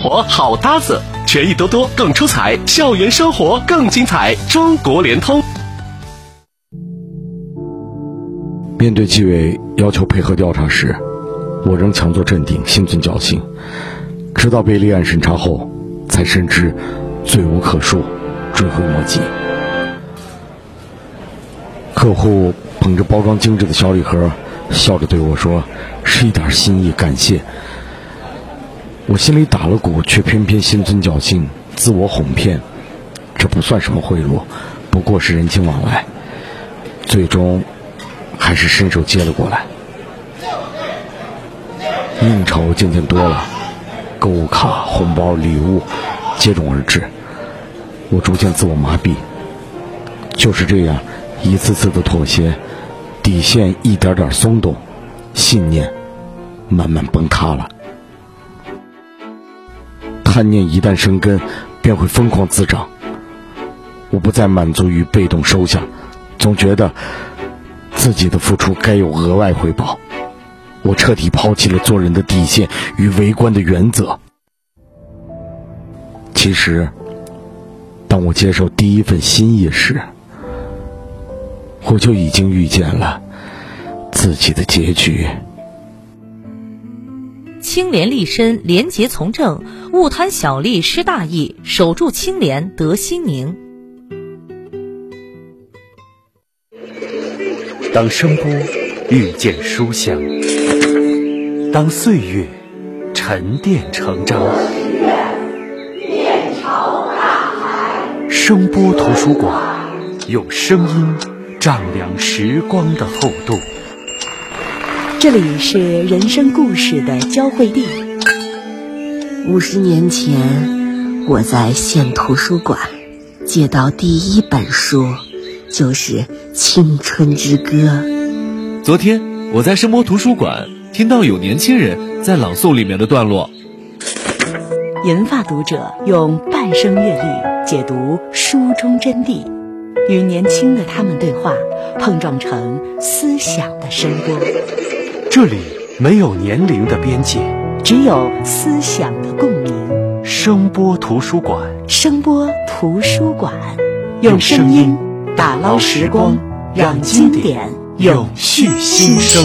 活好搭子，权益多多更出彩，校园生活更精彩。中国联通。 面对纪委要求配合调查时，我仍强作镇定，心存侥幸，直到被立案审查后，才深知罪无可恕，追悔莫及。客户捧着包装精致的小礼盒，笑着对我说：“是一点心意，感谢。”我心里打了鼓，却偏偏心存侥幸，自我哄骗，这不算什么贿赂，不过是人情往来。最终还是伸手接了过来。应酬渐渐多了，购物卡、红包、礼物接踵而至，我逐渐自我麻痹。就是这样一次次的妥协，底线一点点松动，信念慢慢崩塌了。贪念一旦生根，便会疯狂滋长。我不再满足于被动收下，总觉得自己的付出该有额外回报。我彻底抛弃了做人的底线与为官的原则。其实，当我接受第一份心意时，我就已经预见了自己的结局。 清廉立身，廉洁从政，勿贪小利失大义，守住清廉得心宁。 当声波遇见书香，当岁月沉淀成章，声波图书馆用声音丈量时光的厚度。 这里是人生故事的交汇地。 50年前，我在县图书馆借到第一本书，就是《青春之歌》。 昨天我在声波图书馆听到有年轻人在朗诵里面的段落。 银发读者用半生阅历解读书中真谛，与年轻的他们对话，碰撞成思想的声波。 这里没有年龄的边界， 只有思想的共鸣。 声波图书馆， 声波图书馆，用声音打捞时光，让经典永续新生。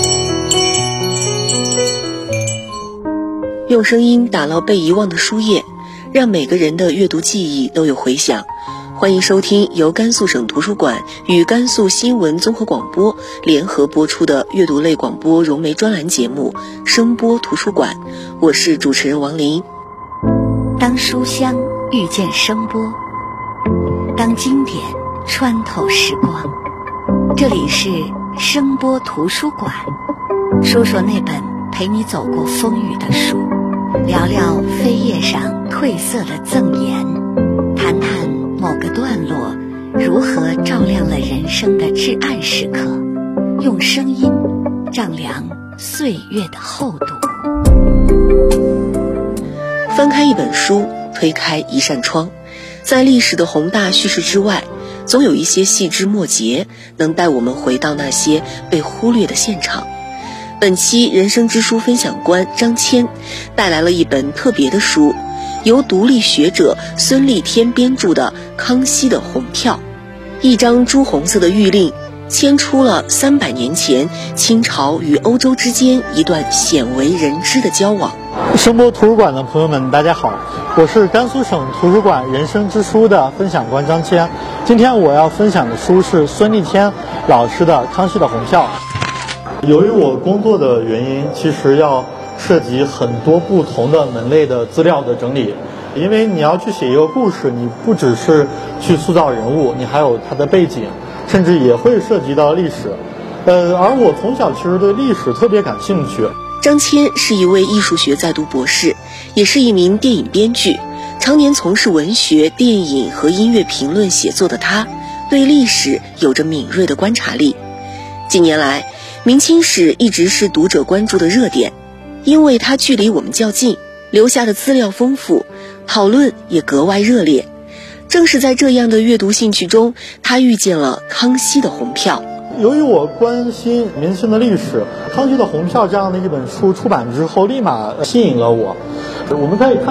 用声音打捞被遗忘的书页，让每个人的阅读记忆都有回响。欢迎收听由甘肃省图书馆与甘肃新闻综合广播联合播出的阅读类广播融媒专栏节目《声波图书馆》，我是主持人王琳。 当书香遇见声波，当经典穿透时光，这里是声波图书馆，说说那本陪你走过风雨的书，聊聊扉页上褪色的赠言，谈谈某个段落如何照亮了人生的至暗时刻，用声音丈量岁月的厚度。 翻开一本书，推开一扇窗，在历史的宏大叙事之外，总有一些细枝末节能带我们回到那些被忽略的现场。本期人生之书分享官张谦带来了一本特别的书，由独立学者孙立天编著的《康熙的红票》。一张朱红色的玉令牵出了300年前清朝与欧洲之间一段鲜为人知的交往。 声波图书馆的朋友们大家好，我是甘肃省图书馆人生之书的分享官张谦。今天我要分享的书是孙立天老师的《康熙的红票》。由于我工作的原因，其实要涉及很多不同的门类的资料的整理，因为你要去写一个故事，你不只是去塑造人物，你还有它的背景，甚至也会涉及到历史。而我从小其实对历史特别感兴趣。 张谦是一位艺术学在读博士，也是一名电影编剧，常年从事文学、电影和音乐评论写作的他，对历史有着敏锐的观察力。近年来，明清史一直是读者关注的热点，因为它距离我们较近，留下的资料丰富，讨论也格外热烈。正是在这样的阅读兴趣中，他遇见了康熙的红票。 由于我关心明清的历史，《康熙的红票》这样的一本书出版之后，立马吸引了我。我们可以看